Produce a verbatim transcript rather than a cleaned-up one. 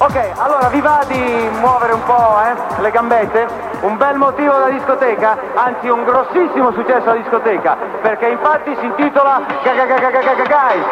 Ok, allora vi va di muovere un po', eh, le gambette? Un bel motivo da discoteca, anzi un grossissimo successo da discoteca, perché infatti si intitola Guys.